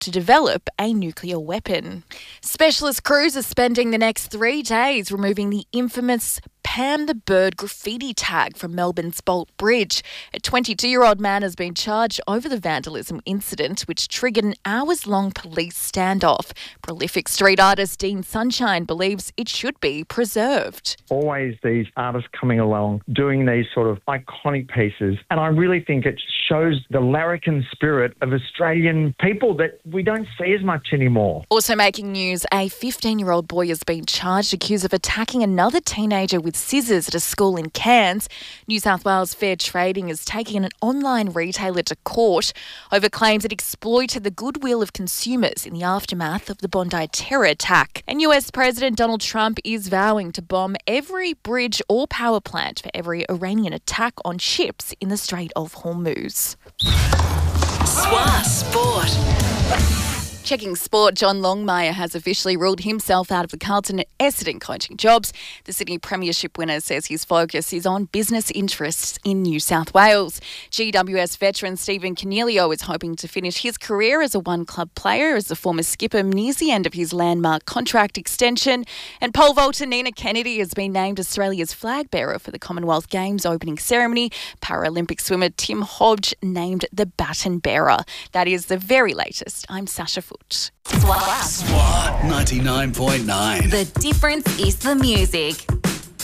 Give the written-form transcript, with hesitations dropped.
to develop a nuclear weapon. Specialist crews are spending the next 3 days removing the infamous Pam the Bird graffiti tag from Melbourne's Bolt Bridge. A 22-year-old man has been charged over the vandalism incident, which triggered an hours-long police standoff. Prolific street artist Dean Sunshine believes it should be preserved. Always these artists coming along, doing these sort of iconic pieces. And I really think it shows the larrikin spirit of Australian people that we don't see as much anymore. Also making news, a 15-year-old boy has been charged, accused of attacking another teenager with scissors at a school in Cairns. New South Wales Fair Trading is taking an online retailer to court over claims it exploited the goodwill of consumers in the aftermath of the Bondi terror attack. And US President Donald Trump is vowing to bomb every bridge or power plant for every Iranian attack on ships in the Strait of Hormuz. SWA Sport. Checking sport, John Longmire has officially ruled himself out of the Carlton and Essendon coaching jobs. The Sydney Premiership winner says his focus is on business interests in New South Wales. GWS veteran Stephen Coniglio is hoping to finish his career as a one-club player as the former skipper nears the end of his landmark contract extension. And pole vaulter Nina Kennedy has been named Australia's flag bearer for the Commonwealth Games opening ceremony. Paralympic swimmer Tim Hodge named the baton bearer. That is the very latest. I'm Sasha Foote. SWA 99.9. The difference is the music.